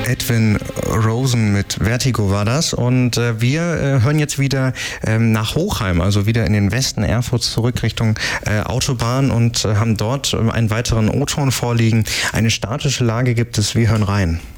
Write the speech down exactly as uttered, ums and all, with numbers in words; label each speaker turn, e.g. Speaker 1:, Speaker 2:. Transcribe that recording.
Speaker 1: Edwin Rosen mit Vertigo war das. Und äh, wir äh, hören jetzt wieder ähm, nach Hochheim, also wieder in den Westen Erfurts zurück Richtung äh, Autobahn und äh, haben dort äh, einen weiteren O-Ton vorliegen. Eine statische Lage gibt es, wir hören rein.